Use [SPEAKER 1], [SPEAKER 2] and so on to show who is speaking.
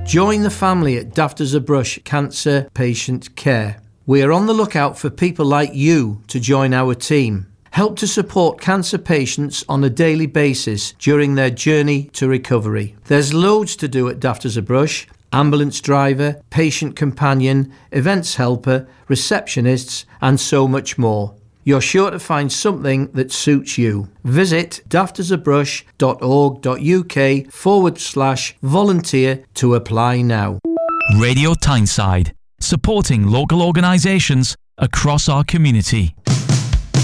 [SPEAKER 1] Join the family at Daft as a Brush Cancer Patient Care. We are on the lookout for people like you to join our team. Help to support cancer patients on a daily basis during their journey to recovery. There's loads to do at Daft as a Brush: ambulance driver, patient companion, events helper, receptionists, and so much more. You're sure to find something that suits you. Visit daftasabrush.org.uk/volunteer to apply now.
[SPEAKER 2] Radio Tyneside, supporting local organisations across our community.